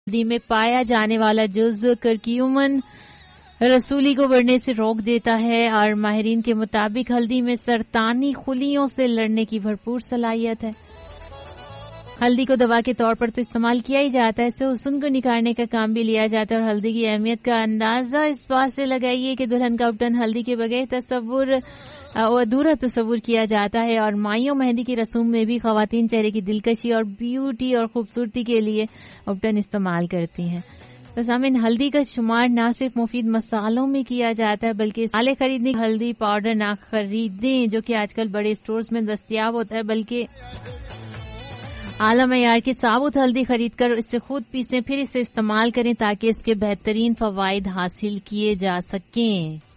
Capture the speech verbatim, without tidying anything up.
हल्दी में पाया जाने वाला जुज़ करक्यूमन रसूली को बढ़ने से रोक देता है और माहिरीन के मुताबिक हल्दी में सरतानी खुलियों से लड़ने की भरपूर सलाहियत है। हल्दी को दवा के तौर पर तो इस्तेमाल किया ही जाता है, इससे हुस्न को निखारने का काम भी लिया जाता है और हल्दी की अहमियत का अंदाजा इस बात से लगाइए कि दुल्हन का उपटन हल्दी के बगैर तस्वुर अधूरा तस्वुर किया जाता है और माइयों मेहंदी की रस्म में भी खवातीन चेहरे की दिलकशी और ब्यूटी और खूबसूरती के लिए उपटन इस्तेमाल करती हैं। तो सामिन, हल्दी का शुमार न सिर्फ मुफीद मसालों में किया जाता है बल्कि मसाले खरीदने हल्दी पाउडर ना खरीदें जो कि आजकल बड़े स्टोर्स में दस्तयाब होता है, बल्कि आला मयार की साबुत हल्दी खरीद कर इसे खुद पीसें फिर इसे इस्तेमाल करें ताकि इसके बेहतरीन फवाइद हासिल किए जा सकें।